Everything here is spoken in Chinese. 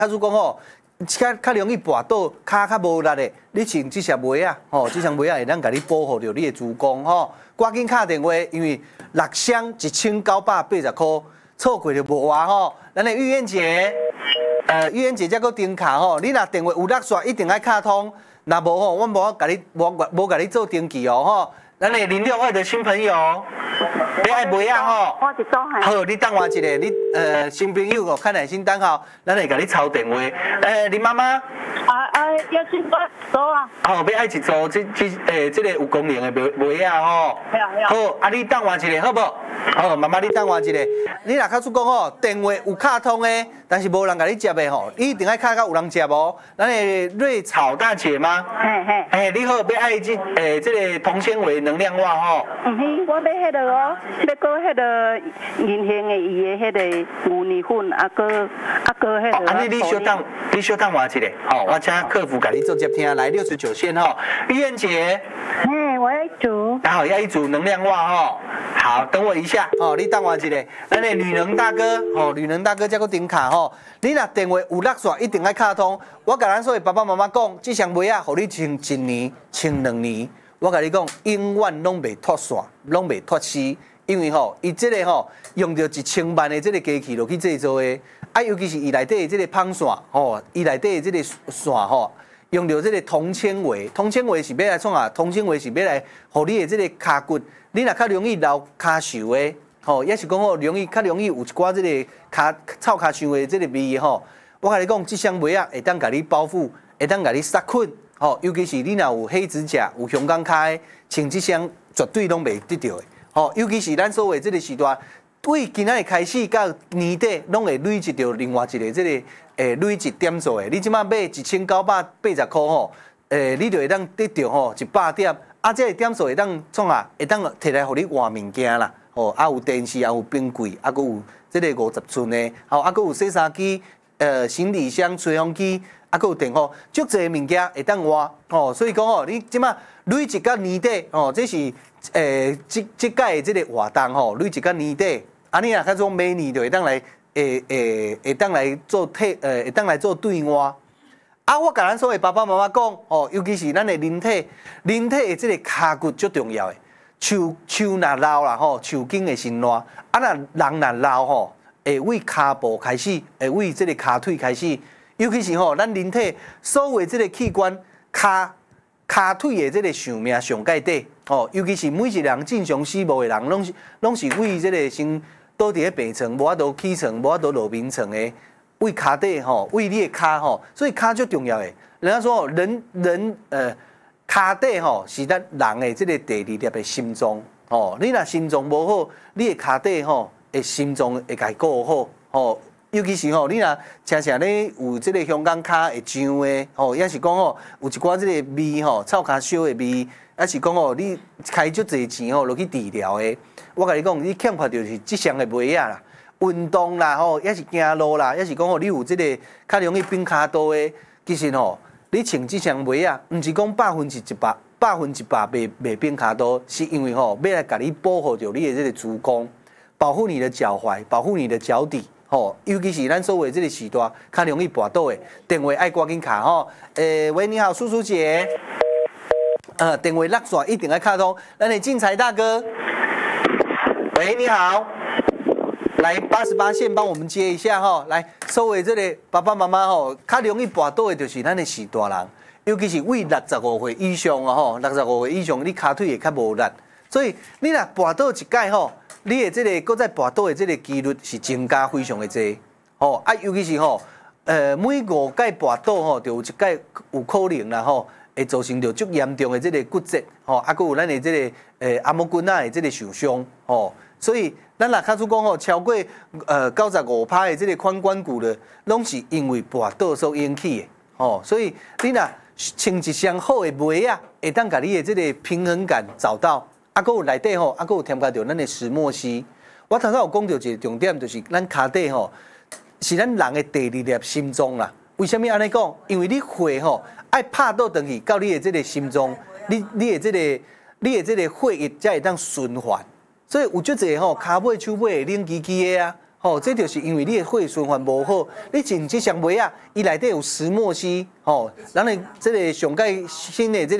假如讲吼，较容易跋倒，骹较无力的，你穿这双袜啊，吼，这双袜啊会当甲你保护着你的子宫吼。赶紧打电话，因为6箱1980块，错过就无啊吼。咱的玉燕姐，玉燕姐才搁登卡吼，你若电话有落线，一定爱卡通。若无吼，我无甲你无甲你做登记哦吼。咱的062的新朋友，你爱买啊吼？ 我一组好，你等我一下，你新朋友哦，看耐心等候，咱会甲你抄电话。你妈妈？ 要先我组啊。 哦，要爱一组这个有功能的买啊吼。好，你等我一下，好不？好，妈妈你等我一下。你若假使讲吼，电话有卡通的，但是无人甲你接的吼，你一定爱卡到有人接无？咱的瑞草大姐吗？嘿。你好，要爱这个铜纤维能量袜吼。 我要迄个哦，要搁迄个银杏的伊的迄个牛奶粉，搁迄个。 安尼你稍等我一下，吼，我请客服甲你做接听，来69线吼，玉燕姐。 我要一组。 好，要一组能量袜吼。好，等我一下，哦，你等我一下。咱的吕能大哥，吼，吕能大哥才搁登卡吼。你若电话有落线，一定爱卡通。我甲咱所有爸爸妈妈讲，这双袜啊，互你穿1年、穿2年。我甲你讲，永远拢袂脱线，拢袂脱丝，因为吼，伊这个吼用着1000万的这个机器落去制作的，尤其是伊内底的这个纺线，吼，伊内底的这个线吼。用到这个铜纤维，铜纤维是要来创啊？铜纤维是要来，互你的这个骹骨，你若较容易流骹臭的，吼，也是讲吼较容易有一寡这个臭骹臭的这个味吼。我甲你讲，这双袜啊，会当甲你包覆，会当甲你杀菌，吼，尤其是你若有黑指甲、有香港脚的，穿这双绝对拢袂得到的，吼，尤其是咱所谓这个时段。对今仔日开始到年底，拢会累积到另外一个这个累积点数的。你即马买1980块吼，你就会当得到吼100点，这个点数会当创啊，会当摕来互你换物件啦。吼，有电视，有冰柜，搁有这个50寸的，吼，搁有洗衫机，行李箱、吹风机，搁有电风，足侪物件会当换。吼，所以讲吼，你即马累积到年底，吼，这是即届的这个活动吼，累积到年底。你若较种每年就会当来，会当来做会当来做对换。我甲咱所有爸爸妈妈讲，尤其是咱的人体的这个骹骨最重要的。手若老啦吼，手筋会先烂。人若老吼，会为骹部开始，会为这个骹腿开始。尤其是吼，咱人体所有这个器官骹腿的这个寿命上界短。尤其是每一个人正常死亡的人，拢是为这个先。倒伫咧病床，无法度起床，无法度落眠床的，为骹底吼，为你的骹吼，所以骹最重要的。人家说人骹底吼是咱人的这个第2粒的心脏哦。你若心脏无好，你的骹底吼，的心脏会家顾好哦。尤其是吼，你若常常咧有这个香港脚会痒的吼，也是讲吼有一寡这个味吼，臭脚烧的味，也是讲吼你开足侪钱吼落去治疗的。我甲你讲，你欠缺就是这项的袜仔啦，运动啦吼，也是行路啦，也是讲吼你有这个较容易变骹刀的，其实吼你穿这双袜仔，毋是讲100%袂变骹刀，是因为吼要来甲你保护着你的这个子宫，保护你的脚踝，保护你的脚底。吼，尤其是咱所谓这个时段，较容易跋倒的，电话爱赶紧卡吼。喂，你好，叔叔姐。电话落线一定要卡通。咱的进财大哥。喂，你好。来88线帮我们接一下吼。来，所谓这个爸爸妈妈吼，较容易跋倒的就是咱的时大人，尤其是为65岁以上啊吼，65岁以上你骹腿会较无力，所以你若跋倒一摆吼。你的这个搁再跋倒的这个几率是增加非常的多，吼尤其是吼，每5摆跋倒吼，就有1摆有可能啦吼，会造成着足严重的这个骨折，吼搁有咱的这个阿摩骨仔的这个受伤，吼，所以咱若卡出讲吼，超过95%的这个髋关节的，拢是因为跋倒所引起的，吼，所以你若穿一双好的袜仔，会当甲你的这个平衡感找到。搁有内底吼，搁有添加着咱的石墨烯。我头先有讲到一个重点，就是咱骹底吼是咱人的第2粒心脏啦。为什么安尼讲？因为你血吼爱拍倒转去到你的这个心脏，你的这个血液才会当循环。所以有足侪吼骹尾手尾会冷吱吱的啊， 吼，这就是因为你的血循环无好，你浸这双梅啊，伊内底有石墨烯，吼，咱的这个上盖新的这